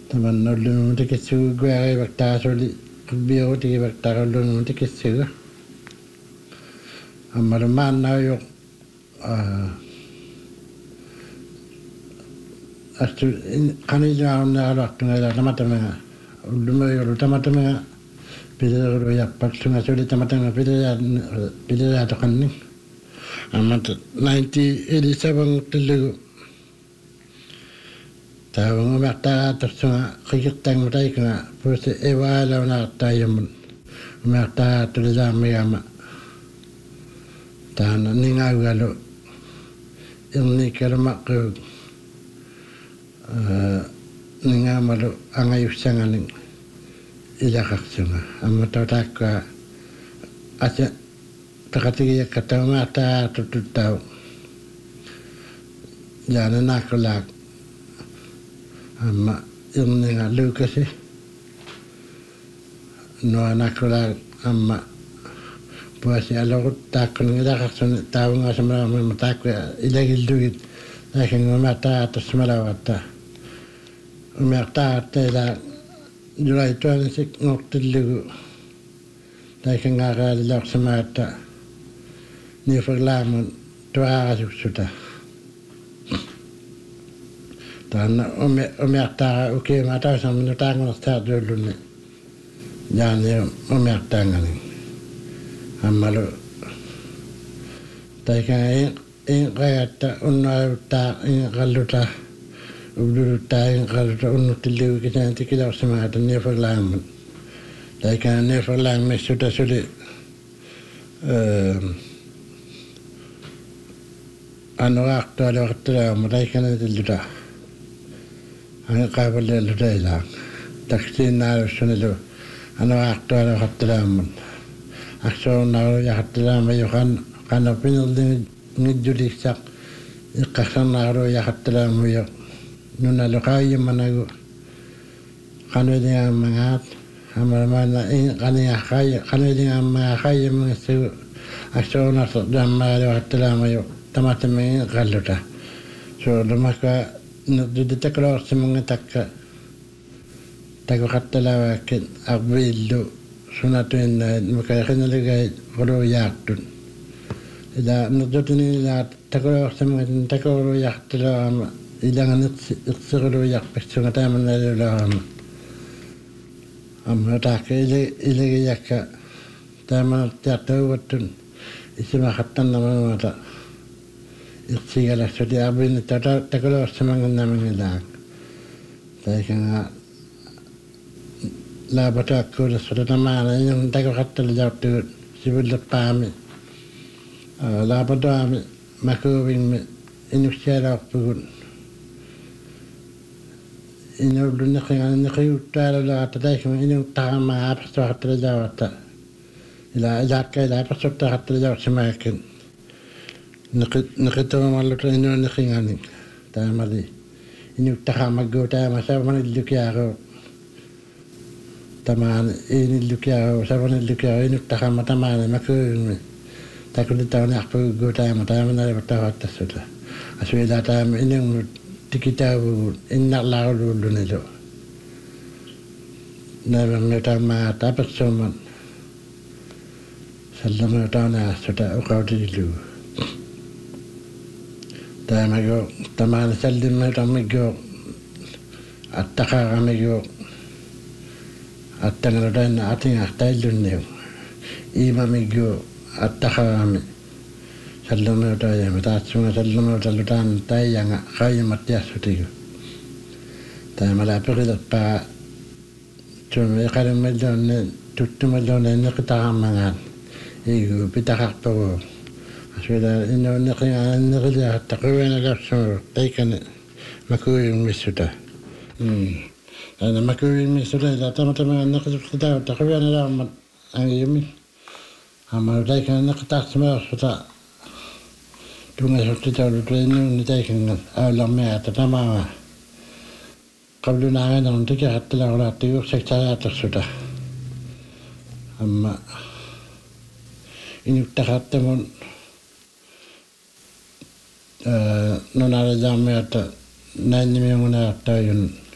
Taman ulun tikisu gua bakta soli bio tiki bakta ulun tikisu. Amal mana yo astu kani jauh na alat tengah tamatama ulun yo tamatama bila ro ya pak sunga soli tamatama bila atakan ni amat 1987 telu tawang umakta tersunga kikitang mutai kena puse ewa launa tayamun umakta tulizami ama tana ninga galo ini kermak ke ninga malu angai usanganing ilakak sunga amata taka aja takatiya kata umakta tututau jana nakulak amma ini ngalu kasih no anakula amma puasi alor takun ngira kasun tahu ngasamra matak ilagil duit lakin mata atas malawata umata tela julai tuan sik ngoktilu lakin ngara lak semata ni verlamun tua sudah dan umiakta oke mata sama nutang nustat dulu ni jangan umiakta ngani amalu tapi in kaya unna ta in kaluta ulu ta in kaluta unnu tilu kita nanti kita sama ada ni verlang tapi kan ni verlang sudah sulit anu waktu ada waktu mereka nanti sudah أنا قابل للرجال تكتين نار السنة أنا أختار خطرام أختار نار يخترام يخان كان بين الدين نجولي سق يقصر نار يخترام ويا نونا لقاي مناغو كانوا ديا مغات أمر ما إن كانوا يخاي كانوا ديا ما خاي من سو أختار نار دم يخترام يو تماتمين قلتا شو لما Nudi taklo semangat takka takko kattala ken abildo sunatuen maka kena lagi kalau yaktun ida nudutuni la taklo semangat taklo yaktla ida nganit iksero yak pesungata manala amma takke ile yakka tama tato watun isma khattan namata Iksigala sudi abin tata takalo semangat namanya lag. Tapi kan la bata aku sudah nama yang takalo kata jauh tu sibuk lepami. La bata maku wing inusya pun. Inu dulu nak utara la tadi kan inu tama apa sudah kata jauh tak. Ila jaga apa sudah kata jauh semakin. Nakita malu ino nakingani tamali ini takamago tama sama ni lukiaro taman ini lukiaro sama ni lukiaro ini takamata mana maku takut tahu nak pergi tama na bertawa tersudah asal tama ini tikita ini nak lalu dulu ni lo na tama tapi cuma salam tahu sudah kau dulu tamago taman saldim tamago attakamigo attangadan ating atailunne imamigo attakami sallam taya matasunga sallam talutan tayanga khaymat yasutigo tamala perida pa tume karamelon tuttumalon neqtamangan igu pitakakto sudah ini nak takkan ada semua, tapi makui misudah. Ada makui misudah, teman-teman nak sudah takkan ada amat angin. Amal takkan nak tak semua sudah. Tunggu sudah ini takkan alam ada nama. Kalau nak ada nanti kita telah latih secara tersudah. Amma ini tak teman non ada jamnya tak nanya memang ada yun